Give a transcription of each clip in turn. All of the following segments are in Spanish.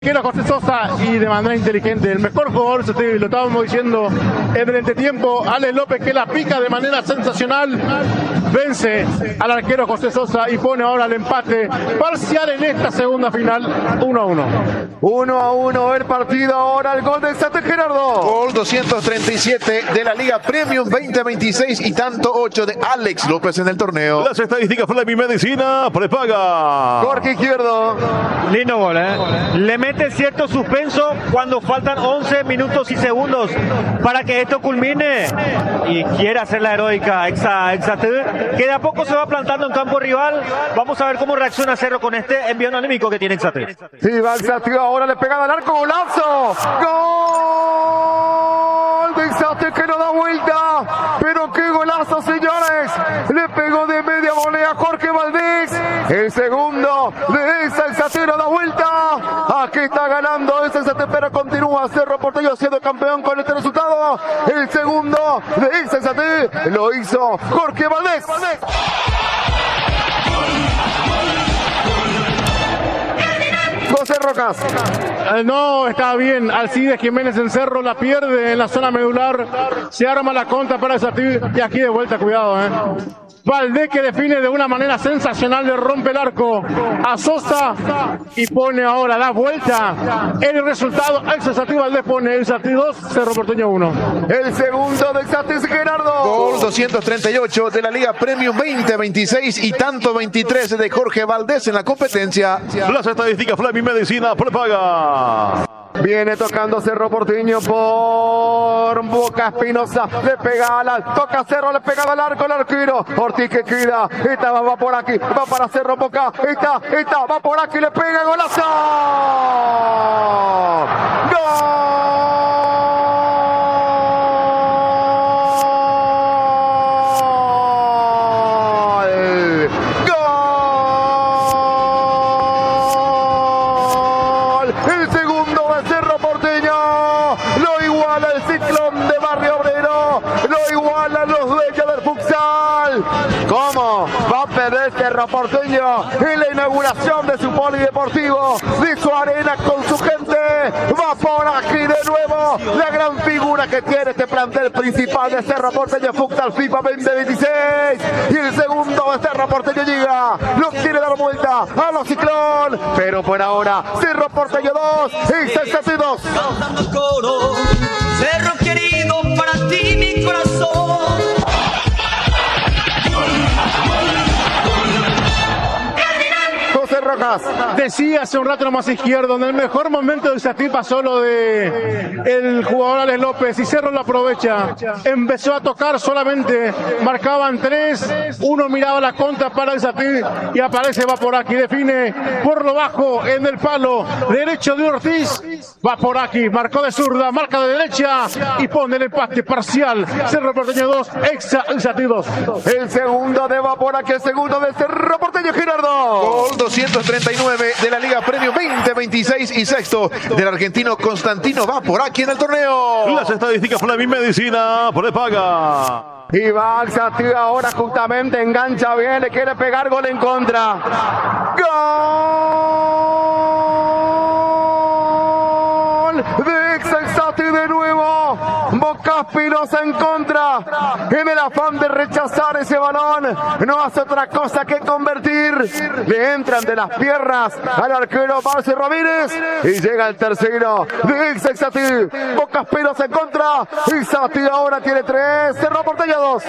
Quiero José Sosa y de manera inteligente, el mejor jugador, lo estábamos diciendo en el entretiempo, Alex López, que la pica de manera sensacional, vence al arquero José Sosa y pone ahora el empate parcial en esta segunda final, 1-1. 1-1 el partido, ahora el gol de Sate Gerardo. Gol 237 de la Liga Premium 2026 y tanto 8 de Alex López en el torneo. Las estadísticas Fleming Medicina prepaga. Jorge Izquierdo. Lindo gol, Le mete cierto suspenso cuando faltan 11 minutos y segundos para que esto culmine y quiere hacer la heroica Exater, que de a poco se va plantando en campo rival. Vamos a ver cómo reacciona Cerro con este envío anímico que tiene Exater. Sí, va Exater, ahora le pega al arco, golazo. Gol de Exater que no da vuelta, pero qué golazo, señores. Le pegó de media volea a Jorge Valdés. El segundo de esa Exater no da vuelta. Aquí está ganando ese Exater, pero continúa Cerro Porteño siendo campeón con este resultado. El segundo de ese Exater lo hizo Jorge Valdés. José Rocas. No, está bien. Alcides Jiménez en Cerro la pierde en la zona medular. Se arma la contra para Exater y aquí de vuelta, cuidado, Valdés que define de una manera sensacional, le rompe el arco a Sosa y pone ahora la vuelta. El resultado, Exater Valdés pone Exater 2, Cerro Porteño 1. El segundo de Exater Gerardo. Gol 238 de la Liga Premium 2026 y tanto 23 de Jorge Valdés en la competencia. Las estadísticas Fleming Medicina prepaga. Viene tocando Cerro Porteño por Boca Espinosa. Le pega toca Cerro, le pega al arco el arquero. Ortiz que queda. Esta va por aquí. Va para Cerro Boca. Esta va por aquí. Le pega golazo. ¡Gol! El segundo de Cerro Porteño. Lo iguala el Ciclón de Barrio Obrero. Lo igualan los dueños del futsal. ¿Cómo va a perder Cerro Porteño en la inauguración de su polideportivo, de su arena con su gente? Va por aquí de nuevo la gran figura que tiene este plantel principal de Cerro Porteño Futsal FIFA 2026. Y el segundo de Cerro Porteño llega. Lo quiere dar vuelta a los Ciclón. Pero por ahora, Cerro Porteño 2 y 62. Cerro querido, para ti mi corazón. José Rojas. Decía hace un rato nomás Izquierdo, en el mejor momento de Exater pasó lo de el jugador Alex López y Cerro lo aprovecha. Empezó a tocar solamente, marcaban 3, uno miraba la contra para Exater y aparece, va por aquí, define por lo bajo en el palo derecho de Ortiz, va por aquí, marcó de zurda, marca de derecha y pone el empate parcial. Cerro Porteño 2, Exater 2. El segundo de va por aquí, el segundo de Cerro Porteño Gerardo. Gol 239 de la Liga Premium 2026 y sexto del argentino Constantino va por aquí en el torneo. Las estadísticas Fleming Medicina prepaga. Y va Exater ahora justamente, engancha bien, le quiere pegar, gol en contra. ¡Gol! De Exater de nuevo. Boca Espinosa en contra. En el afán de rechazar ese balón, no hace otra cosa que convertir. Le entran de las piernas al arquero Marcio Ramírez y llega el tercero de Exater. Boca Espinosa en contra. Exater ahora tiene 3. Cerro Porteño 2.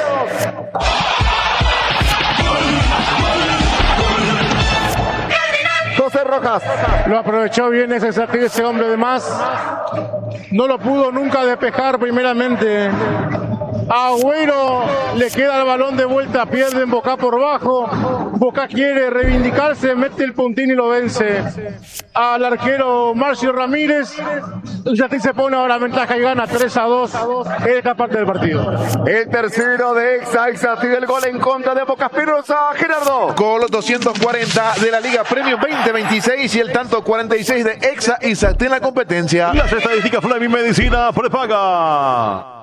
José Rojas. Lo aprovechó bien ese Exater, ese hombre de más. No lo pudo nunca despejar primeramente. Agüero le queda el balón de vuelta, pierde en Boca por bajo. Boca quiere reivindicarse, mete el puntín y lo vence al arquero Marcio Ramírez. Exater se pone ahora ventaja y gana 3-2 en esta parte del partido. El tercero de Exater, el gol en contra de Boca Espinosa, Gerardo. Gol 240 de la Liga Premium 2026 y el tanto 46 de Exater en la competencia. Las estadísticas Fleming Medicina prepaga.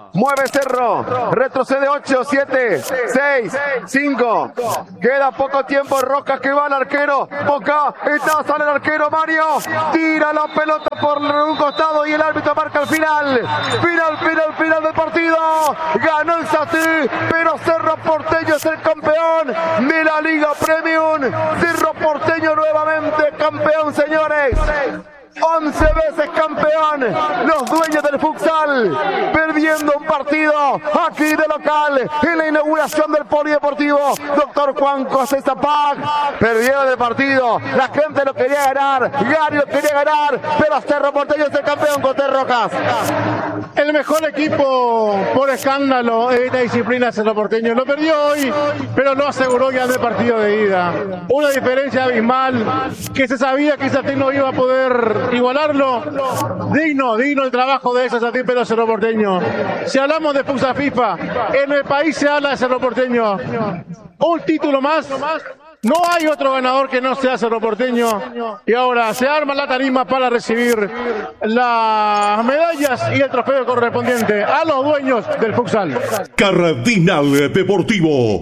Mueve Cerro, retrocede 8, 7, 6, 5. Queda poco tiempo, Rojas que va al arquero. Boca, sale el arquero Mario. Tira la pelota por un costado y el árbitro marca el final. Final del partido. Ganó el Satí, pero Cerro Porteño es el campeón de la Liga Premium. Cerro Porteño nuevamente campeón, señores. 11 veces campeón, los dueños del futsal, perdiendo un partido aquí de local en la inauguración del polideportivo Dr. Juan José Zapac. Perdieron el partido, la gente lo quería ganar, Gary lo quería ganar, pero Cerro Porteño es el campeón con Ter Rojas. El mejor equipo por escándalo en esta disciplina, Cerro Porteño. Lo perdió hoy, pero lo aseguró ya en el partido de ida. Una diferencia abismal que se sabía que Satí no iba a poder igualarlo. Digno el trabajo de ese Satí, pero Cerro Porteño. Si hablamos de futsal FIFA, en el país se habla de Cerro Porteño. Un título más. No hay otro ganador que no sea Cerro Porteño. Y ahora se arma la tarima para recibir las medallas y el trofeo correspondiente a los dueños del futsal. Cardinal Deportivo.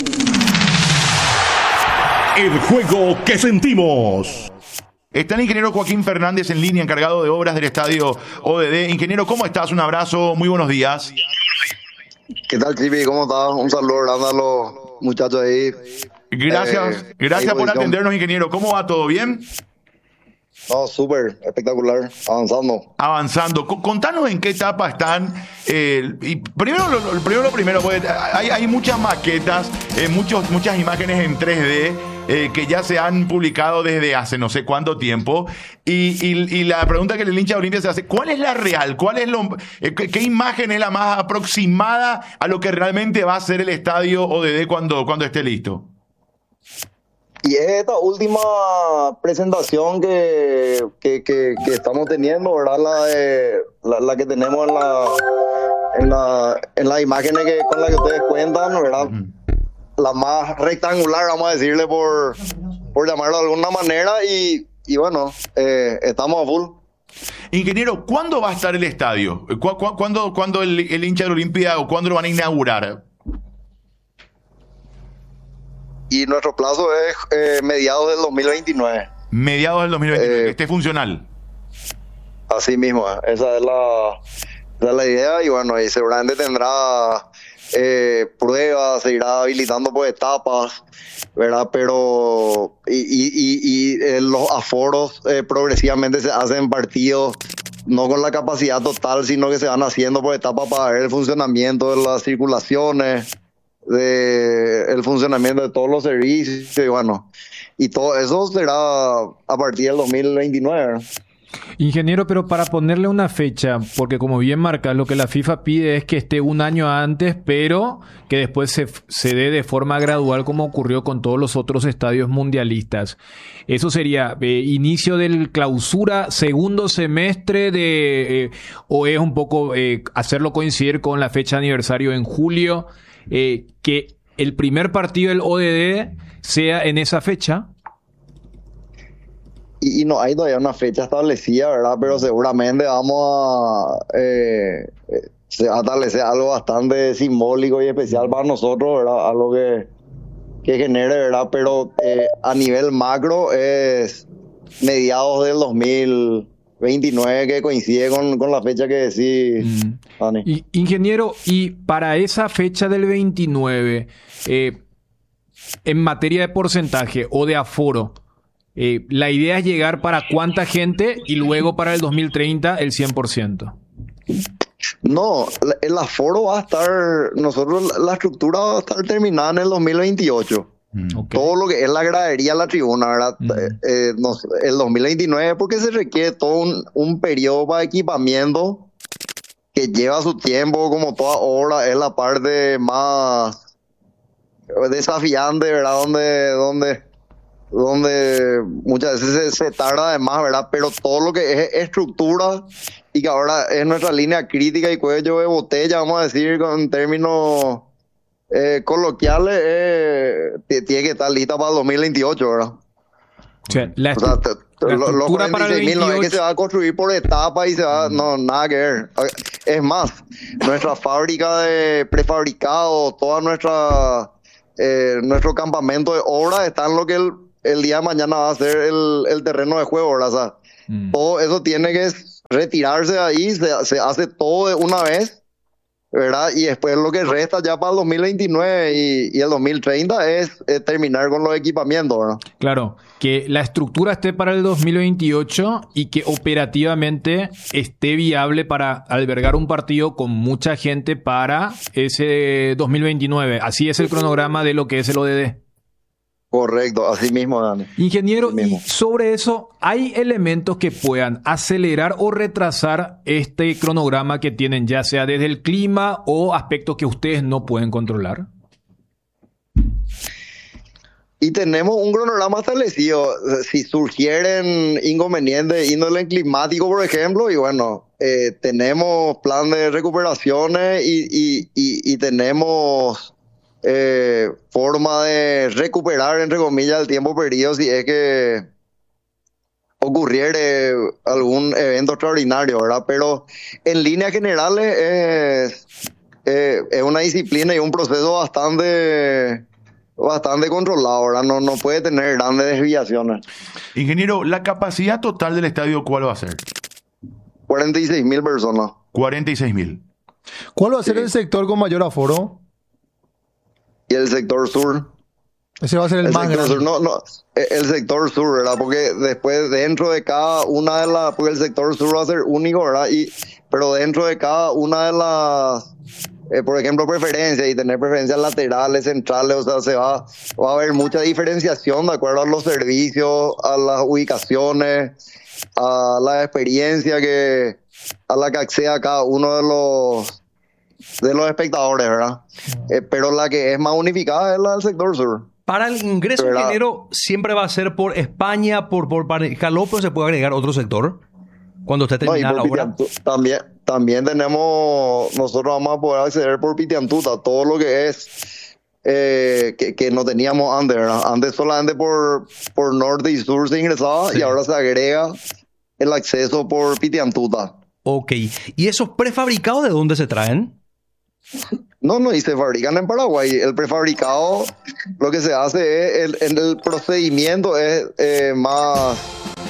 El juego que sentimos. Está el ingeniero Joaquín Fernández en línea, encargado de obras del estadio ODD. Ingeniero, ¿cómo estás? Un abrazo, muy buenos días. ¿Qué tal, Chipi? ¿Cómo estás? Un saludo grande a los muchachos ahí. Gracias por atendernos, ingeniero. ¿Cómo va? ¿Todo bien? No, súper, espectacular, avanzando. Contanos en qué etapa están. Y primero, lo primero, pues, hay muchas maquetas, muchas imágenes en 3D que ya se han publicado desde hace no sé cuánto tiempo. Y la pregunta que el hincha de Olimpia se hace, ¿cuál es la real? ¿Qué imagen es la más aproximada a lo que realmente va a ser el estadio ODD cuando esté listo? Y es esta última presentación que estamos teniendo, ¿verdad? La que tenemos en las imágenes con las que ustedes cuentan, ¿verdad? La más rectangular, vamos a decirle por llamarlo de alguna manera, y bueno, estamos a full. Ingeniero, ¿cuándo va a estar el estadio? ¿Cuándo el hincha de Olimpia o cuándo lo van a inaugurar? Y nuestro plazo es mediados del 2029. Mediados del 2029, que esté funcional. Así mismo, esa es la idea, y bueno, y seguramente tendrá pruebas, se irá habilitando por etapas, ¿verdad? Pero los aforos progresivamente se hacen partidos, no con la capacidad total, sino que se van haciendo por etapas para ver el funcionamiento de las circulaciones, el funcionamiento de todos los servicios, y bueno, y todo eso será a partir del 2029. Ingeniero, pero para ponerle una fecha, porque como bien marca, lo que la FIFA pide es que esté un año antes, pero que después se dé de forma gradual, como ocurrió con todos los otros estadios mundialistas. Eso sería inicio del clausura, segundo semestre o es un poco hacerlo coincidir con la fecha de aniversario en julio, que el primer partido del ODD sea en esa fecha. Y no hay todavía una fecha establecida, ¿verdad? Pero seguramente vamos a establecer algo bastante simbólico y especial para nosotros, ¿verdad? Algo que genere, ¿verdad? Pero a nivel macro es mediados del 2029, que coincide con la fecha que decís, Dani. Ingeniero, y para esa fecha del 29, en materia de porcentaje o de aforo, la idea es llegar para cuánta gente y luego para el 2030 el 100%. No, el aforo va a estar, la estructura va a estar terminada en el 2028. Okay. Todo lo que es la gradería, la tribuna, ¿verdad? El 2029, porque se requiere todo un periodo para equipamiento que lleva su tiempo, como toda obra, es la parte más desafiante, ¿verdad? Donde muchas veces se tarda de más, ¿verdad? Pero todo lo que es estructura, y que ahora es nuestra línea crítica y cuello de botella, vamos a decir con términos coloquiales, tiene que estar lista para el 2028, ¿verdad? O sea, La Los estructura para el 46.000 no es que 28. se va a construir por etapas y se va, no, nada que ver. Es más, nuestra fábrica de prefabricado, toda nuestro campamento de obra está en lo que el día de mañana va a ser el terreno de juego, ¿verdad? O sea, todo eso tiene que retirarse de ahí, se hace todo de una vez, ¿verdad? Y después lo que resta ya para el 2029 y el 2030 es terminar con los equipamientos, ¿verdad? Claro, que la estructura esté para el 2028 y que operativamente esté viable para albergar un partido con mucha gente para ese 2029. Así es el cronograma de lo que es el ODD. Correcto, así mismo, Dani. Ingeniero, Así mismo. y sobre eso, ¿hay elementos que puedan acelerar o retrasar este cronograma que tienen, ya sea desde el clima o aspectos que ustedes no pueden controlar? Y tenemos un cronograma establecido. Si surgieren inconvenientes de índole climático, por ejemplo, y bueno, tenemos plan de recuperaciones y tenemos forma de recuperar, entre comillas, el tiempo perdido si es que ocurriere algún evento extraordinario, ¿verdad? Pero en líneas generales es una disciplina y un proceso bastante controlado, ¿verdad? No puede tener grandes desviaciones. Ingeniero, ¿la capacidad total del estadio cuál va a ser? 46.000 personas. 46.000. ¿Cuál va a ser el sector con mayor aforo? Y el sector sur. Ese va a ser el El más sector grande. sur, el sector sur, ¿verdad? Porque después dentro de cada una de las, porque el sector sur va a ser único, ¿verdad? Pero dentro de cada una de las, por ejemplo, preferencias y tener preferencias laterales, centrales, o sea, va a haber mucha diferenciación de acuerdo a los servicios, a las ubicaciones, a la experiencia a la que acceda cada uno de los espectadores, ¿verdad? Pero la que es más unificada es la del sector sur. Para el ingreso, ¿Verdad? ingeniero, siempre va a ser por España, por Jalapa, o se puede agregar otro sector cuando esté No, y terminada por la obra. también nosotros vamos a poder acceder por Pitiantuta, todo lo que es que no teníamos antes, ¿verdad? Antes solamente por norte y sur se ingresaba y ahora se agrega el acceso por Pitiantuta. Ok. ¿Y esos prefabricados de dónde se traen? No, y se fabrican en Paraguay. El prefabricado, lo que se hace es, el procedimiento es más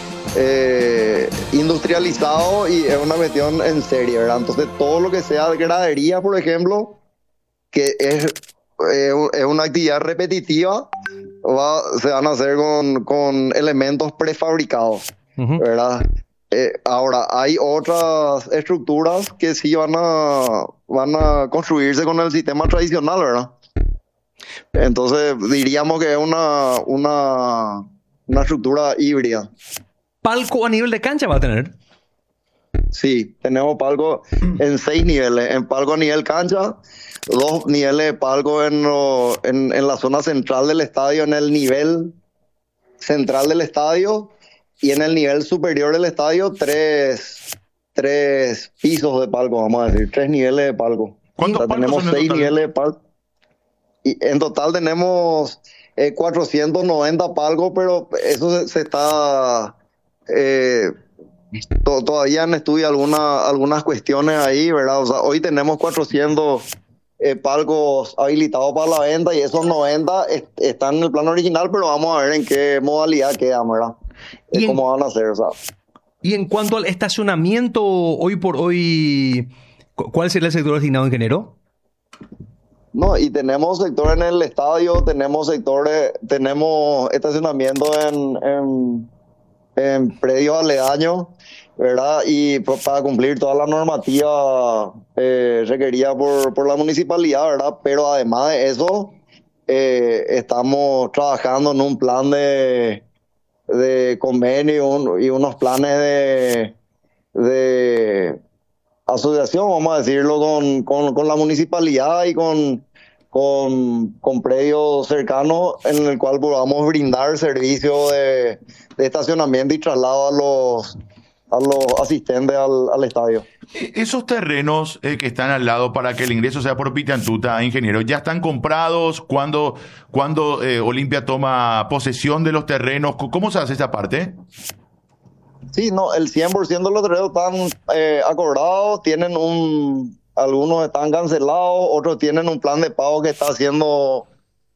industrializado y es una cuestión en serie, ¿verdad? Entonces, todo lo que sea de gradería, por ejemplo, que es una actividad repetitiva, se van a hacer con elementos prefabricados, ¿verdad? Ahora, hay otras estructuras que sí van a construirse con el sistema tradicional, ¿verdad? Entonces, diríamos que es una estructura híbrida. ¿Palco a nivel de cancha va a tener? Sí, tenemos palco en 6 niveles. En palco a nivel cancha, 2 niveles de palco en la zona central del estadio, en el nivel central del estadio, y en el nivel superior del estadio, 3 pisos de palco, vamos a decir, 3 niveles de palco. ¿Cuántos palcos tenemos son en 6 total? niveles de palco. Y en total tenemos 490 palcos, pero eso se está... todavía en estudio algunas cuestiones ahí, ¿verdad? O sea, hoy tenemos 400 palcos habilitados para la venta y esos 90 están en el plan original, pero vamos a ver en qué modalidad quedan, ¿verdad? Cómo van a hacer, o sea. Y en cuanto al estacionamiento, hoy por hoy, ¿cuál sería el sector asignado, ingeniero? No, y tenemos sector en el estadio, tenemos estacionamiento en predios aledaños, ¿verdad? Y para cumplir toda la normativa requerida por la municipalidad, ¿verdad? Pero además de eso, estamos trabajando en un plan de convenio y unos planes de asociación, vamos a decirlo, con la municipalidad y con predios cercanos en el cual podamos brindar servicio de estacionamiento y traslado a los asistentes al estadio. Esos terrenos que están al lado para que el ingreso sea por Pitiantuta, ingeniero, ¿ya están comprados? ¿Cuándo Olimpia toma posesión de los terrenos? ¿Cómo se hace esa parte? Sí, no, el 100% de los terrenos están acordados, algunos están cancelados, otros tienen un plan de pago que está siendo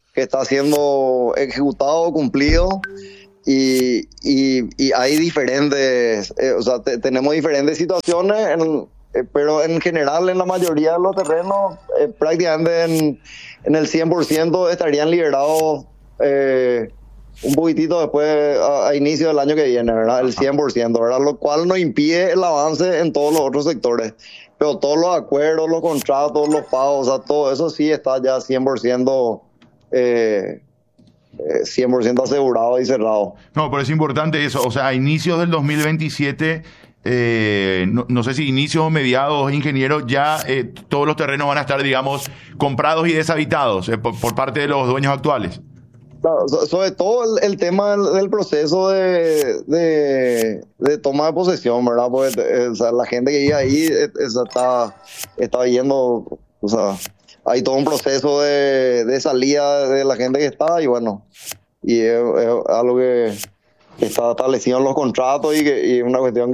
ejecutado, cumplido, y hay diferentes, tenemos diferentes situaciones, pero en general en la mayoría de los terrenos prácticamente en el 100% estarían liberados un poquitito después a inicio del año que viene, ¿verdad? El 100%, ¿verdad? Lo cual no impide el avance en todos los otros sectores. Pero todos los acuerdos, los contratos, los pagos, o sea, todo eso sí está ya 100% asegurado y cerrado. No, pero es importante eso. O sea, a inicios del 2027, no sé si inicios o mediados, ingeniero, ya todos los terrenos van a estar, digamos, comprados y deshabitados por parte de los dueños actuales. Claro, sobre todo el tema del proceso de toma de posesión, ¿verdad? Porque la gente que vive ahí está viendo, o sea, hay todo un proceso de salida de la gente que está, y bueno, y es algo que está establecido en los contratos y es una cuestión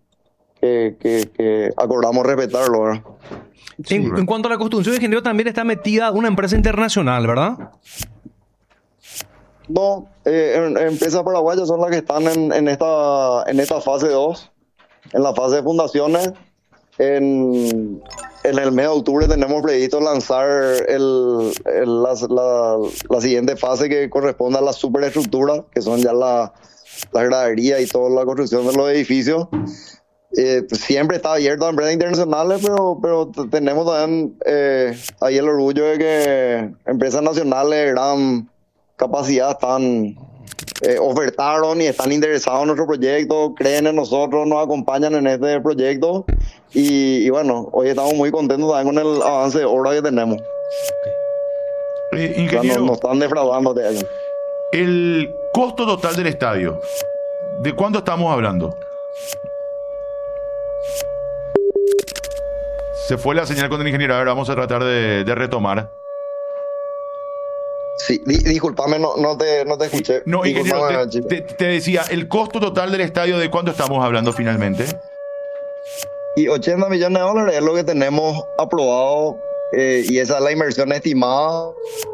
que acordamos respetarlo, ¿verdad? En cuanto a la construcción, ingeniero, también está metida una empresa internacional, ¿verdad? No, empresas paraguayas son las que están en esta fase 2, en la fase de fundaciones. En el mes de octubre tenemos previsto lanzar la siguiente fase, que corresponde a la superestructura, que son ya la gradería y toda la construcción de los edificios. Siempre está abierto a empresas internacionales, pero tenemos también ahí el orgullo de que empresas nacionales de gran capacidad ofertaron y están interesados en nuestro proyecto, creen en nosotros, nos acompañan en este proyecto, y bueno, hoy estamos muy contentos también con el avance de obra que tenemos. Ingeniero, o sea, nos están defraudando de ello. El costo total del estadio, ¿de cuánto estamos hablando? Se fue la señal con el ingeniero. A ver, vamos a tratar de retomar. Sí, discúlpame, no te escuché. No, ingeniero, te decía, el costo total del estadio, ¿de cuánto estamos hablando finalmente? Y 80 millones de dólares es lo que tenemos aprobado, y esa es la inversión estimada.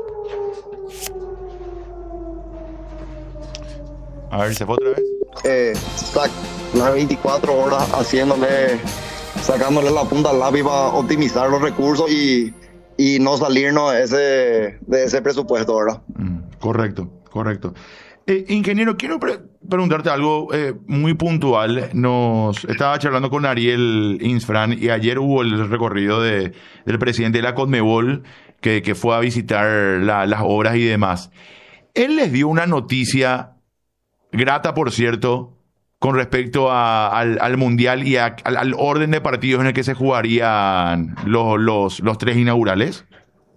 A ver, ¿se fue otra vez? Las 24 horas sacándole la punta al lápiz para optimizar los recursos y no salirnos de ese presupuesto, ¿verdad? Correcto. Ingeniero, quiero preguntarte algo muy puntual. Nos estaba charlando con Ariel Insfran y ayer hubo el recorrido del presidente de la Conmebol que fue a visitar las obras y demás. Él les dio una noticia grata, por cierto, con respecto al Mundial y al orden de partidos en el que se jugarían los tres inaugurales.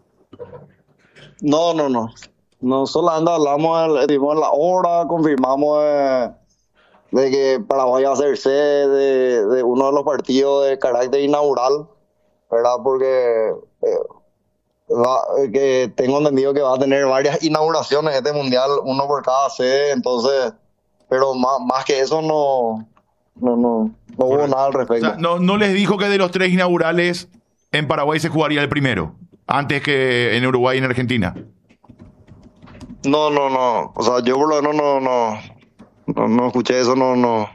No. No, solamente hablamos en la hora, confirmamos de que Paraguay va a ser sede de uno de los partidos de carácter inaugural, ¿verdad? Porque que tengo entendido que va a tener varias inauguraciones este mundial, uno por cada sede, entonces, pero más que eso no hubo nada al respecto. O sea, no les dijo que de los tres inaugurales en Paraguay se jugaría el primero, antes que en Uruguay y en Argentina. No. O sea, yo por lo menos no escuché eso, no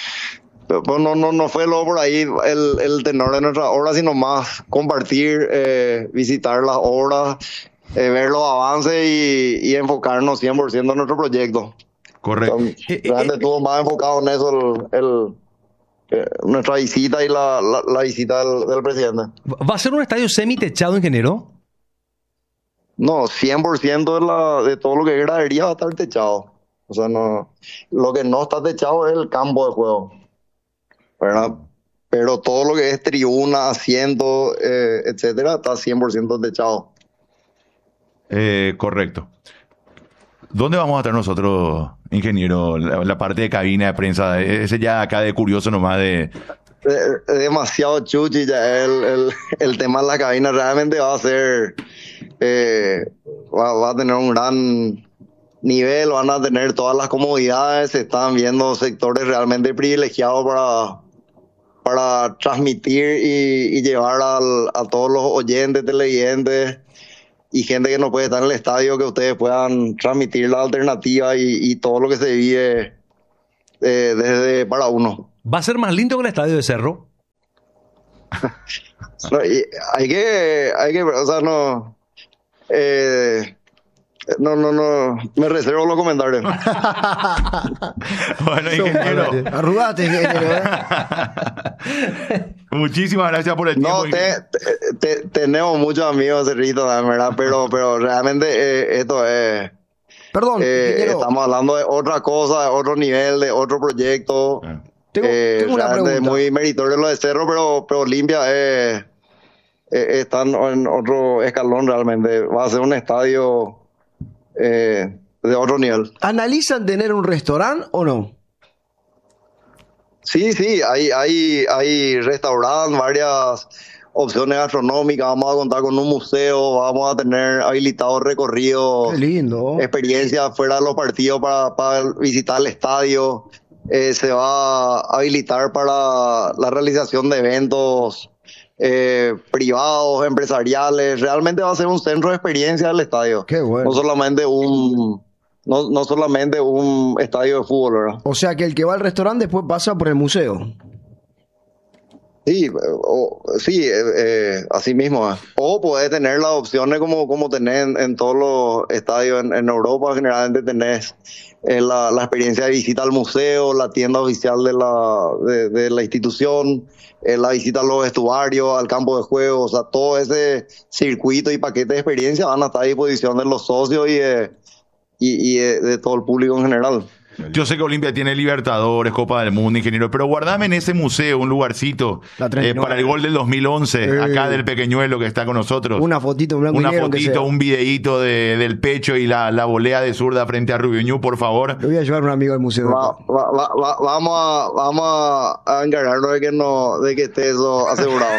fue luego por ahí el tenor de nuestra obra, sino más compartir, visitar las obras, ver los avances y enfocarnos 100% en nuestro proyecto. Correcto. Realmente estuvo más enfocado en eso nuestra visita y la visita del presidente. ¿Va a ser un estadio semitechado, ingeniero? No, 100% de todo lo que es gradería va a estar techado. O sea, no, lo que no está techado es el campo de juego, ¿verdad? Pero todo lo que es tribuna, asiento, etcétera, está 100% techado. Correcto. ¿Dónde vamos a estar nosotros, ingeniero? La parte de cabina de prensa, ese ya acá de curioso nomás de... Demasiado chuchi ya el tema de la cabina. Realmente va a ser... va a tener un nivel, van a tener todas las comodidades, se están viendo sectores realmente privilegiados para transmitir y llevar a todos los oyentes, televidentes y gente que no puede estar en el estadio, que ustedes puedan transmitir la alternativa y todo lo que se vive desde para uno. ¿Va a ser más lindo que el estadio de Cerro? No, hay que, o sea, no, me reservo los comentarios. Bueno, ingeniero. Arrugate, ingeniero. Muchísimas gracias por el tiempo. No, tenemos muchos amigos de Cerrito, ¿verdad? Pero realmente esto es... Perdón, estamos hablando de otra cosa, de otro nivel, de otro proyecto. Tengo una pregunta. Muy meritorio lo de Cerro, pero Olimpia están en otro escalón realmente. Va a ser un estadio de otro nivel. ¿Analizan tener un restaurante o no? Sí, hay restaurantes, varias opciones gastronómicas. Vamos a contar con un museo, vamos a tener habilitados recorridos. Qué lindo. Experiencias fuera de los partidos para visitar el estadio. Se va a habilitar para la realización de eventos privados, empresariales. Realmente va a ser un centro de experiencia del estadio. Qué bueno. No solamente un estadio de fútbol, ¿verdad? O sea que el que va al restaurante después pasa por el museo. Sí, así mismo. O podés tener las opciones como tenés en todos los estadios en Europa. Generalmente tenés la experiencia de visita al museo, la tienda oficial de la institución, la visita a los vestuarios, al campo de juego. O sea, todo ese circuito y paquete de experiencia van a estar a disposición de los socios y de todo el público en general. Yo sé que Olimpia tiene Libertadores, Copa del Mundo, ingeniero, pero guardame en ese museo un lugarcito para el gol del 2011, acá del pequeñuelo que está con nosotros. Una fotito en blanco y negro. Una fotito, un videíto del pecho y la volea de zurda frente a Rubiñú, por favor. Le voy a llevar a un amigo al museo. Vamos a encargarnos de que esté eso asegurado.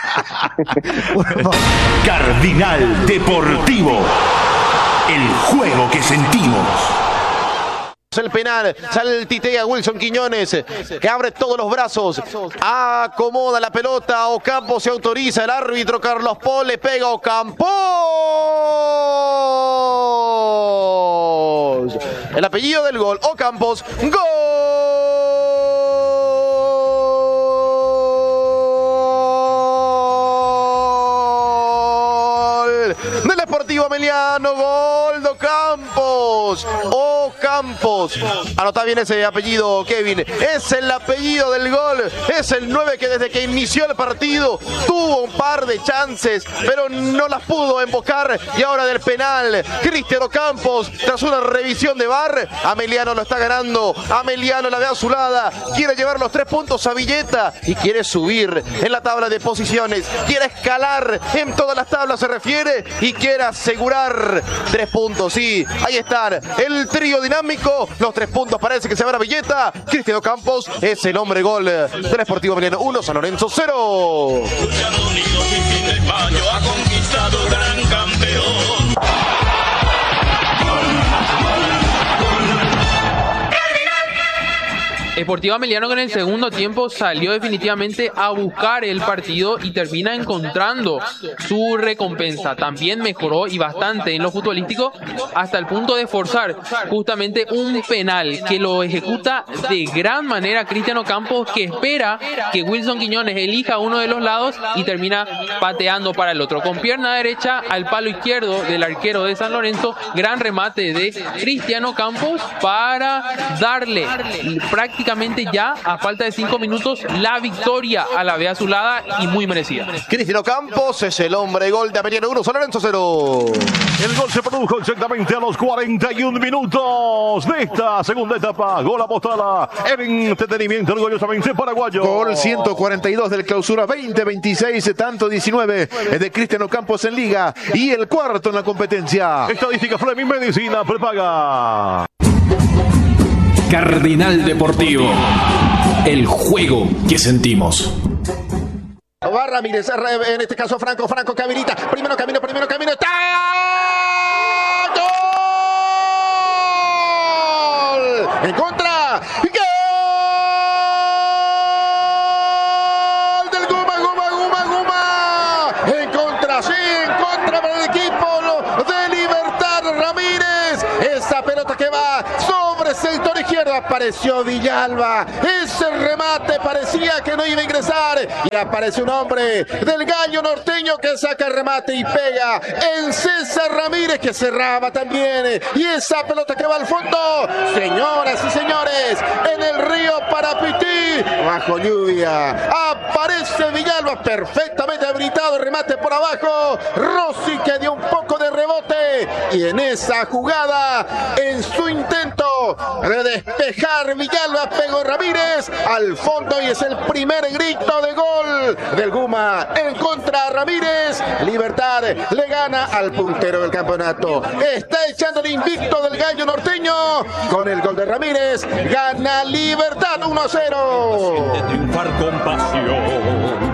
Cardinal Deportivo, el juego que sentimos. El penal, saltitea Wilson Quiñones, que abre todos los brazos, acomoda la pelota, Ocampo se autoriza, el árbitro Carlos Paul le pega a Ocampo. El apellido del gol, Ocampos, ¡gol! Del Sportivo Ameliano, gol de Ocampos. Ocampos, anota bien ese apellido, Kevin, es el apellido del gol, es el 9 que desde que inició el partido tuvo un par de chances, pero no las pudo embocar, y ahora del penal, Cristian Ocampos, tras una revisión de VAR, Ameliano lo está ganando, Ameliano la ve azulada, quiere llevar los 3 puntos a Villeta y quiere subir en la tabla de posiciones, quiere escalar en todas las tablas se refiere y quiere asegurar 3 puntos, sí, ahí están, el trío dinámico, los 3 puntos parece que se van a Villeta, Cristian Ocampos es el hombre gol del Sportivo Ameliano 1, San Lorenzo 0. Ha conquistado gran campeón. Sportivo Ameliano que en el segundo tiempo salió definitivamente a buscar el partido y termina encontrando su recompensa. También mejoró y bastante en lo futbolístico hasta el punto de forzar justamente un penal que lo ejecuta de gran manera Cristian Ocampos, que espera que Wilson Quiñones elija uno de los lados y termina pateando para el otro. Con pierna derecha al palo izquierdo del arquero de San Lorenzo, gran remate de Cristian Ocampos para darle prácticamente ya a falta de 5 minutos la victoria a la B azulada y muy merecida. Cristian Ocampos es el hombre gol de Ameliano 1, San Lorenzo 0. El gol se produjo exactamente a los 41 minutos de esta segunda etapa. Gol apostala en entretenimiento orgullosamente paraguayo. Gol 142 del clausura 2026, tanto 19 de Cristian Ocampos en liga y el cuarto en la competencia. Estadística Fleming Medicina prepaga. Cardinal Deportivo, el juego que sentimos. Va Ramírez, en este caso Franco que habilita, primero camino, ¡está! ¡Gol! entra para el equipo de Libertad Ramírez. Esa pelota que va sobre sector izquierdo. Apareció Villalba. Ese remate parecía que no iba a ingresar. Y aparece un hombre del Gallo Norteño que saca el remate y pega en César Ramírez, que cerraba también. Y esa pelota que va al fondo. Señoras y señores, en el río Parapití, bajo lluvia, aparece Villalba perfectamente habilitado. El remate por abajo. Rossi que dio un poco de rebote. Y en esa jugada, en su intento de despejar, Villalba pegó Ramírez al fondo y es el primer grito de gol del Guma en contra de Ramírez. Libertad le gana al puntero del campeonato. Está echando el invicto del Gallo Norteño. Con el gol de Ramírez gana Libertad 1-0. De triunfar con pasión.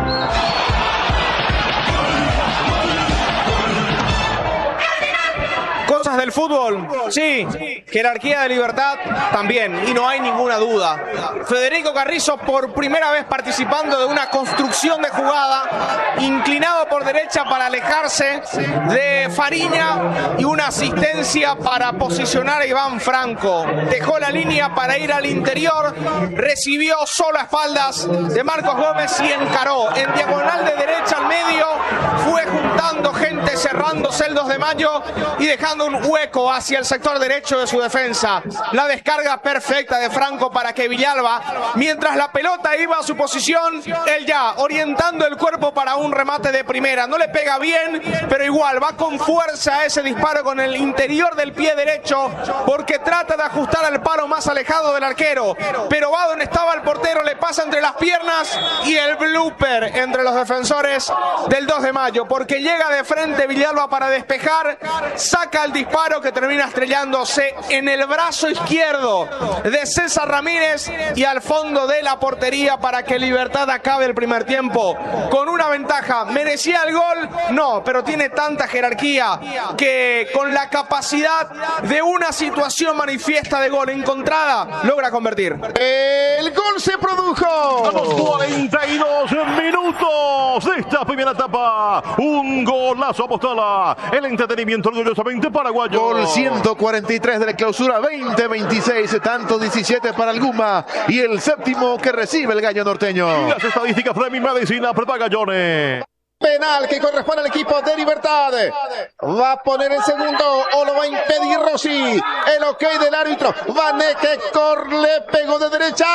Cosas del fútbol, sí. Jerarquía de Libertad también, y no hay ninguna duda. Federico Carrizo por primera vez participando de una construcción de jugada, inclinado por derecha para alejarse de Fariña y una asistencia para posicionar a Iván Franco. Dejó la línea para ir al interior, recibió solo a espaldas de Marcos Gómez y encaró en diagonal de derecha al medio. Fue juntando gente, cerrándose el 2 de mayo y dejando un hueco hacia el sector derecho de su defensa. La descarga perfecta de Franco para que Villalba, mientras la pelota iba a su posición, él ya orientando el cuerpo para un remate de primera. No le pega bien, pero igual va con fuerza a ese disparo con el interior del pie derecho, porque trata de ajustar al palo más alejado del arquero, pero va donde estaba el portero, le pasa entre las piernas y el blooper entre los defensores del 2 de mayo, porque llega de frente Villalba para despejar, saca el disparo que termina estrellándose en el brazo izquierdo de César Ramírez y al fondo de la portería para que Libertad acabe el primer tiempo con una ventaja. ¿Merecía el gol? No, pero tiene tanta jerarquía que con la capacidad de una situación manifiesta de gol encontrada logra convertir. El gol se produjo a los 42 minutos de esta primera etapa. Un golazo apostala el entretenimiento orgullosamente paraguayo. Gol 143 de la clausura 2026, tanto 17 para el Guma y el séptimo que recibe el Gallo Norteño. Y las estadísticas de mi medicina prepaga Johnny. Penal que corresponde al equipo de Libertad. Va a poner el segundo o lo va a impedir Rossi. El ok del árbitro. Vaneque Cor le pegó de derecha.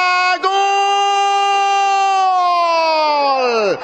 ¡Gol!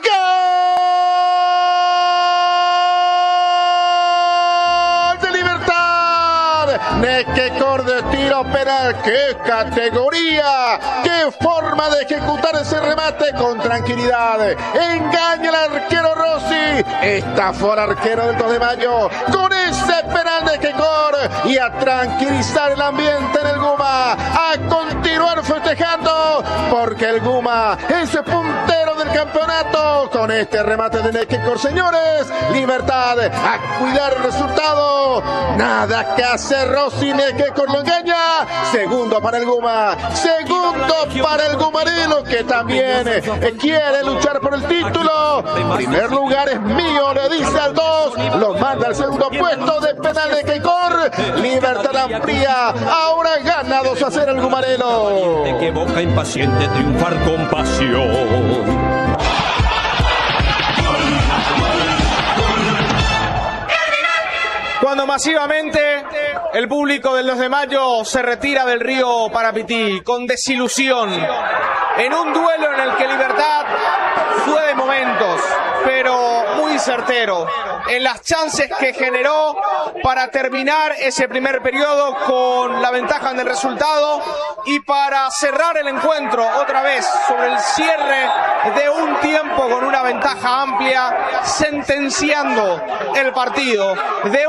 Nequecor de tiro penal, qué categoría, qué forma de ejecutar ese remate con tranquilidad. Engaña al arquero Rossi, estafó al arquero del 2 de mayo con ese penal de Nequecor y a tranquilizar el ambiente en el Guma, a continuar festejando porque el Guma es el puntero del campeonato con este remate de Nequecor. Señores, Libertad a cuidar el resultado, nada que hacer. Rossi, Nequecor lo engaña. Segundo para el Guma. Segundo para el Gumarelo, que también quiere luchar por el título. Primer lugar es mío, le dice al 2. Lo manda al segundo puesto de penal de Nequecor. Libertad amplía. Ahora gana 2-0 el Gumarelo. Que boca impaciente triunfar con pasión. Cuando masivamente el público del 2 de mayo se retira del río Parapití con desilusión, en un duelo en el que Libertad fue de momentos, pero muy certero, en las chances que generó para terminar ese primer periodo con la ventaja en el resultado y para cerrar el encuentro otra vez sobre el cierre de un tiempo con una ventaja amplia, sentenciando el partido de un tiro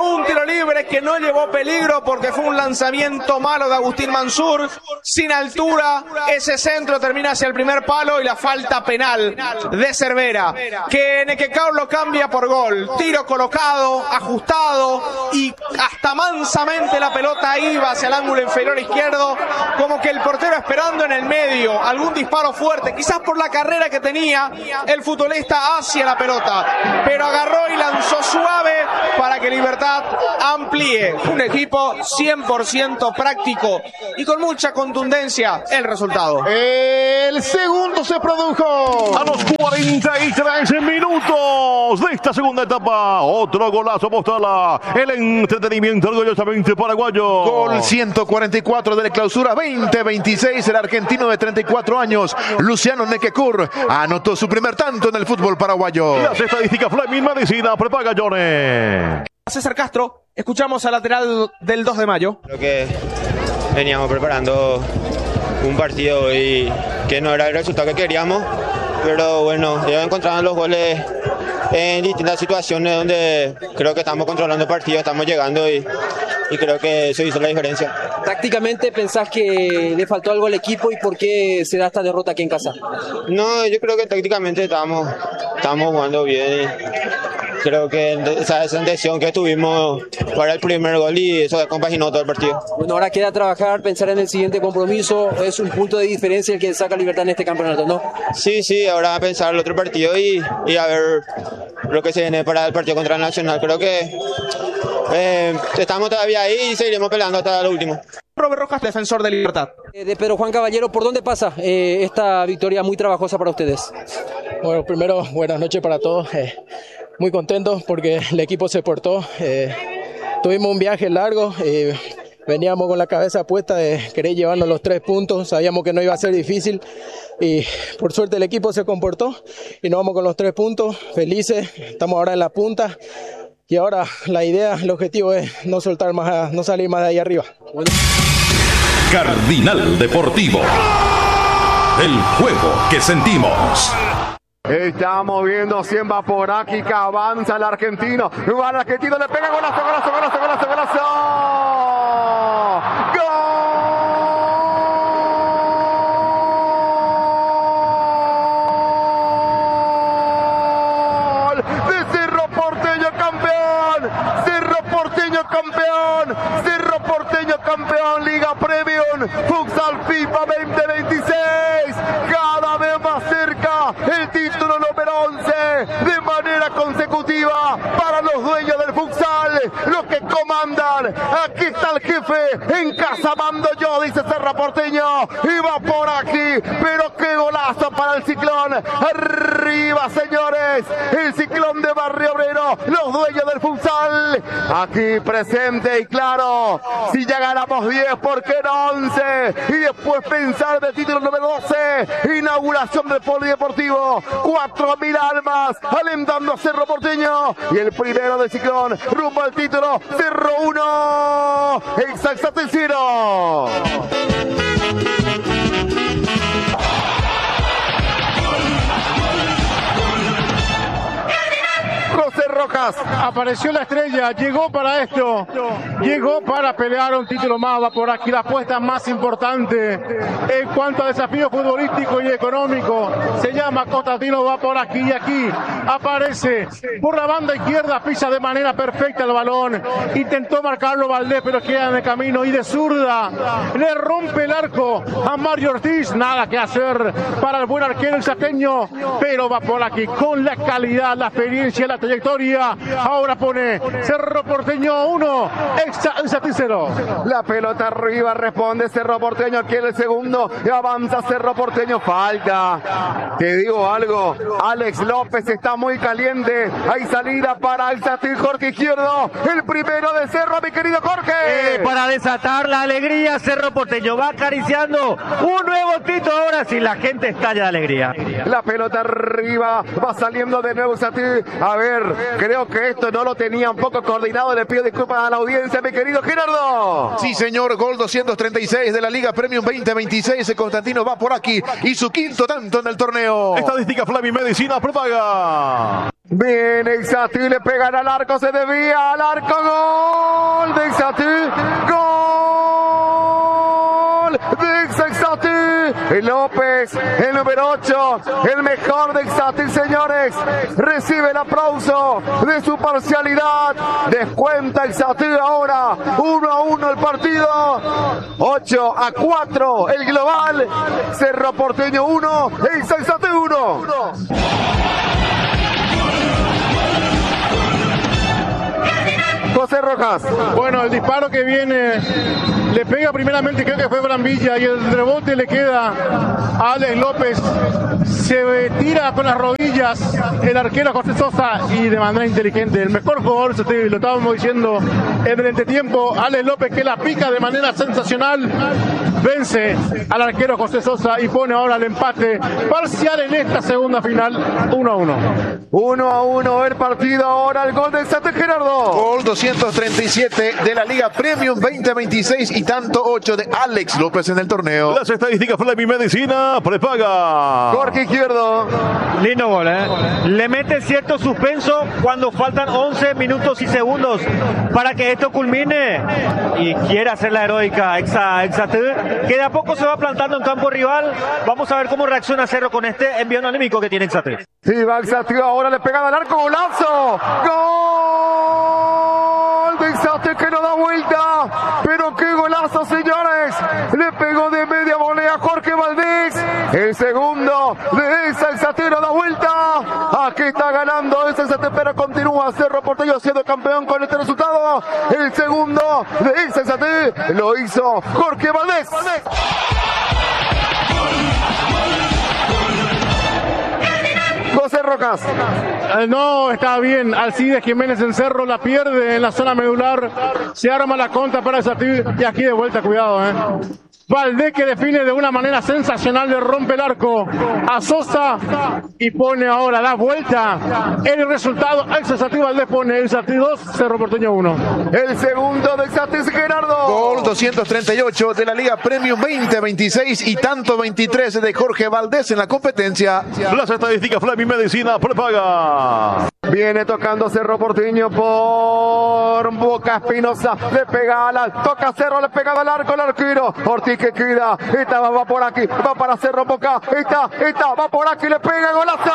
libre que no llevó peligro porque fue un lanzamiento malo de Agustín Mansur, sin altura, ese centro termina hacia el primer palo y la falta penal de Cervera, que Nequecao lo cambia por gol. Tiro colocado, ajustado y hasta mansamente la pelota iba hacia el ángulo inferior izquierdo, como que el portero esperando en el medio algún disparo fuerte, quizás por la carrera que tenía el futbolista hacia la pelota, pero agarró y lanzó suave para que Libertad amplíe. Un equipo 100% práctico y con mucha contundencia el resultado. El segundo se produjo a los 43 minutos de esta segunda etapa. Otro golazo postala. El entretenimiento orgullosamente paraguayo. Gol 144 de la clausura 2026. El argentino de 34 años, Luciano Nequecur, anotó su primer tanto en el fútbol paraguayo. Las estadísticas Fleming Medicina prepaga Johnny. César Castro, escuchamos al lateral del 2 de mayo. Creo que veníamos preparando un partido y que no era el resultado que queríamos, pero bueno, ellos encontraron los goles en distintas situaciones donde creo que estamos controlando el partido, estamos llegando y creo que eso hizo la diferencia. Tácticamente, ¿pensás que le faltó algo al equipo y por qué se da esta derrota aquí en casa? No, yo creo que tácticamente estamos jugando bien y creo que esa intención que tuvimos para el primer gol y eso compaginó todo el partido. Bueno, ahora queda trabajar, pensar en el siguiente compromiso, es un punto de diferencia el que saca Libertad en este campeonato, ¿no? Sí, ahora a pensar el otro partido y a ver lo que se viene para el partido contra el Nacional. Creo que estamos todavía ahí y seguiremos peleando hasta lo último. Robert Rojas, defensor de Libertad. De Pedro Juan Caballero, ¿por dónde pasa esta victoria muy trabajosa para ustedes? Bueno, primero, buenas noches para todos. Muy contentos porque el equipo se portó. Tuvimos un viaje largo. Veníamos con la cabeza puesta de querer llevarnos los 3 puntos. Sabíamos que no iba a ser difícil. Y por suerte el equipo se comportó. Y nos vamos con los 3 puntos. Felices. Estamos ahora en la punta. Y ahora la idea, el objetivo es no soltar más, no salir más de ahí arriba. Cardinal Deportivo. El juego que sentimos. Estamos viendo quién va por aquí, que avanza el argentino. Va el argentino, le pega golazo. ¡Gol! De Cerro Porteño campeón. Cerro Porteño campeón. Liga Premium. Futsal FIFA 2026. Cada vez más cerca el título número 11 de manera consecutiva para los dueños del futsal, los que comandan. Aquí está el jefe, en casa mando yo, dice Cerro Porteño, y va por aquí, pero qué golazo para el Ciclón. Arriba, señores, el Ciclón de Barrio Obrero, los dueños del futsal, aquí presente y claro, si ya ganamos 10, ¿por qué no 11? Y después pensar del título número 12, inauguración del polideportivo, 4.000 almas alentando a Cerro Porteño y el primero del Ciclón rumbo al título. Cerro 1, Exaltate 0. José Rojas, apareció la estrella, llegó para esto, llegó para pelear un título más, va por aquí la apuesta más importante en cuanto a desafío futbolístico y económico, se llama Constantino, va por aquí y aquí aparece por la banda izquierda, pisa de manera perfecta el balón, intentó marcarlo Valdés pero queda en el camino y de zurda le rompe el arco a Mario Ortiz, nada que hacer para el buen arquero el salteño, pero va por aquí con la calidad, la experiencia, la trayectoria. Ahora pone Cerro Porteño 1, Exaltate 0. La pelota arriba, responde Cerro Porteño, quiere el segundo, y avanza Cerro Porteño, falta. Te digo algo, Alex López está muy caliente, hay salida para Exaltate, Jorge izquierdo, el primero de Cerro, mi querido Jorge. Para desatar la alegría, Cerro Porteño va acariciando un nuevo título, ahora sí la gente estalla de alegría. La pelota arriba, va saliendo de nuevo Exaltate, a ver, Creo que esto no lo tenía un poco coordinado. Le pido disculpas a la audiencia, mi querido Gerardo. Sí, señor, gol 236 de la Liga Premium 2026. Constantino va por aquí y su quinto tanto en el torneo. Estadística Flavio Medicina prepaga. Viene Exatí, le pegan al arco, se desvía al arco, gol de Exatí, gol de Exatí. López, el número 8, el mejor de Exatí, señores, recibe el aplauso de su parcialidad. Descuenta Exatí ahora, 1-1 el partido, 8-4 el global. Cerro Porteño 1, Exatí 1. José Rojas. Bueno, el disparo que viene le pega primeramente, creo que fue Brambilla, y el rebote le queda a Alex López. Se tira con las rodillas el arquero José Sosa y de manera inteligente. El mejor jugador, lo estábamos diciendo en el entretiempo, Alex López, que la pica de manera sensacional. Vence al arquero José Sosa y pone ahora el empate parcial en esta segunda final, 1-1. 1-1 el partido, ahora el gol de Exatí, Gerardo. Gol 237 de la Liga Premium 2026 y tanto 8 de Alex López en el torneo. Las estadísticas Flavio Medicina prepaga. Jorge Izquierdo. Lindo gol, ¿eh? Le mete cierto suspenso cuando faltan 11 minutos y segundos para que esto culmine y quiere hacer la heroica Exatí, que de a poco se va plantando en campo rival. Vamos a ver cómo reacciona Cerro con este envío anímico que tiene Exatí. Sí, va Exatí, ahora le pega al arco, golazo. Gol de Exatí que no da vuelta. Pero qué golazo, señores. Le pegó de media volea Jorge Valdés. El segundo de Exatí no da vuelta. Aquí está ganando Exatí, pero continúa Cerro Porteño siendo campeón con este resultado. El segundo de Exatí lo hizo Jorge Valdés. José Rojas. No, está bien. Alcides Jiménez en Cerro la pierde en la zona medular. Se arma la contra para Exatí y aquí de vuelta, cuidado, Valdés, que define de una manera sensacional, le rompe el arco a Sosa y pone ahora la vuelta. El resultado, Exatí Valdés pone Exatí 2, Cerro Porteño 1. El segundo de Exatí, Gerardo. Gol 238 de la Liga Premium 2026 y tanto 23 de Jorge Valdés en la competencia. Las estadísticas Flavio Medicina prepaga. Viene tocando Cerro Porteño por Boca Espinosa. Le pega toca Cerro, le pega al arco el arquero. Ortiz que queda. Esta va por aquí. Va para Cerro Boca. Esta va por aquí. Le pega golazo.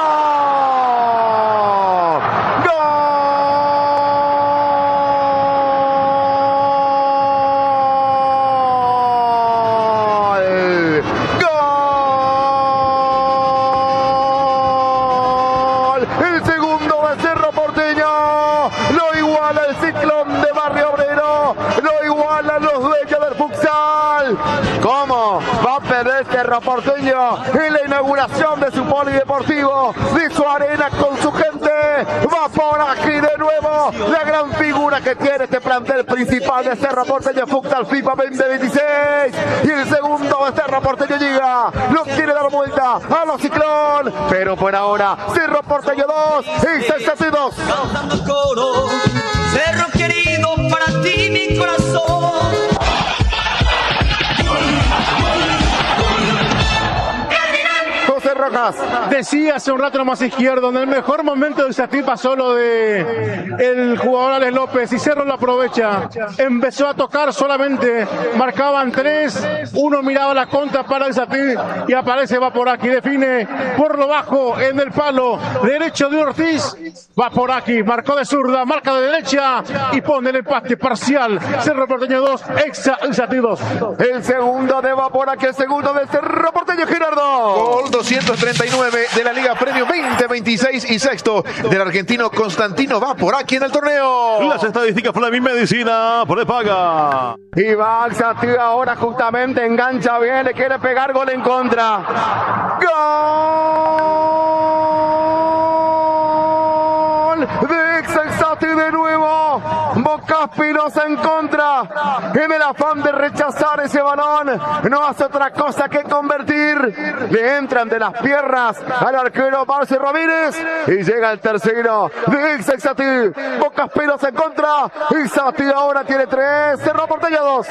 ¡Gol! El segundo de Cerro Porteño. Lo iguala el Ciclón de Barrio Obrero. Lo igualan los dueños del futsal. ¿Cómo va a perder Cerro Porteño en la inauguración de su polideportivo, de su arena con su gente? Va por aquí de nuevo la gran figura que tiene este plantel principal de Cerro Porteño Futsal FIFA 2026. Y el segundo de Cerro Porteño llega, lo quiere dar vuelta a los Ciclón, pero por ahora Cerro Porteño 2 y Exatí 2. Cerro querido, para ti mi corazón. José Rojas. Decía hace un rato nomás izquierdo, en el mejor momento de Exatí pasó lo de el jugador Alex López y Cerro lo aprovecha. Empezó a tocar solamente, marcaban 3, uno miraba la contra para Exatí y aparece va por aquí, define por lo bajo en el palo derecho de Ortiz. Va por aquí, marcó de zurda, marca de derecha y pone el empate parcial. Cerro Porteño 2, Exatí 2. El segundo de va por aquí, el segundo de Cerro Porteño, Gerardo. Gol 239 de la Liga Premium 2026 y sexto del argentino Constantino va por aquí en el torneo. Las estadísticas Flavio Medicina prepaga. Y va Exatí ahora justamente, engancha bien, le quiere pegar, gol en contra. ¡Gol! De Exatí de nuevo. Boca Espinosa en contra. En el afán de rechazar ese balón, no hace otra cosa que convertir. Le entran de las piernas al arquero Marcio Ramírez y llega el tercero de Exatí. Boca Espinosa en contra. Exatí ahora tiene 3. Cerro Porteño 2.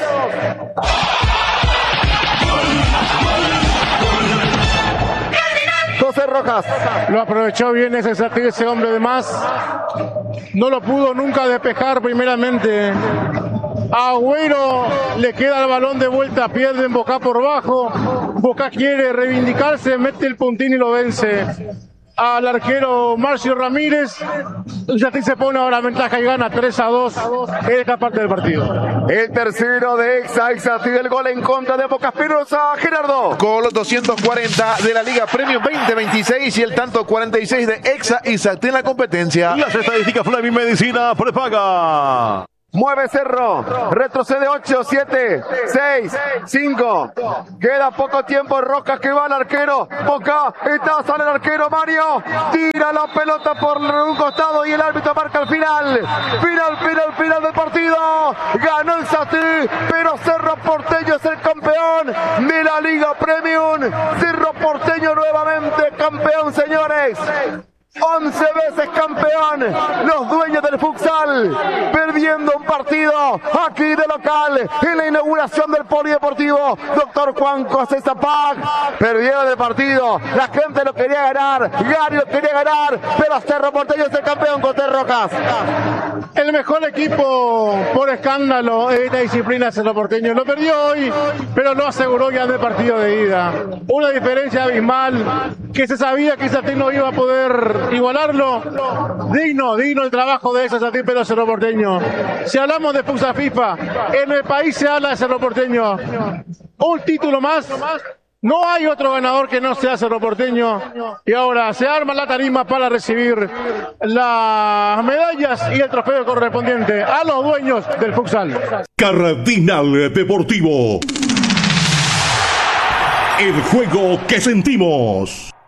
José Rojas. Lo aprovechó bien ese hombre de más. No lo pudo nunca despejar primeramente. A Agüero le queda el balón de vuelta, pierde en Boca por bajo. Boca quiere reivindicarse, mete el puntín y lo vence al arquero Marcio Ramírez. Exatí se pone ahora ventaja y gana 3-2 en esta parte del partido. El tercero de Exatí, el gol en contra de Boca Espinosa. Gerardo. Gol 240 de la Liga Premium 2026 y el tanto 46 de Exatí en la competencia. Las estadísticas Fleming Medicina prepaga. Mueve Cerro, retrocede 8, 7, 6, 5. Queda poco tiempo. Rojas que va al arquero. Boca, sale el arquero Mario. Tira la pelota por un costado y el árbitro marca el final. Final del partido. Ganó el Exatí, pero Cerro Porteño es el campeón de la Liga Premium. Cerro Porteño nuevamente campeón, señores. 11 veces campeón, los dueños del futsal, perdiendo un partido aquí de local en la inauguración del polideportivo Dr. Juan José Zapac. Perdieron el partido, la gente lo quería ganar, Gary lo quería ganar, pero Cerro Porteño es el campeón con José Rojas. El mejor equipo por escándalo en esta disciplina Cerro Porteño. Lo perdió hoy, pero lo aseguró ya en el partido de ida. Una diferencia abismal que se sabía que Exatí no iba a poder igualarlo. Digno el trabajo de Exatí, pero Cerro Porteño. Si hablamos de futsal FIFA, en el país se habla de Cerro Porteño. Un título más. No hay otro ganador que no sea Cerro Porteño. Y ahora se arma la tarima para recibir las medallas y el trofeo correspondiente a los dueños del futsal. Cardinal Deportivo. El juego que sentimos.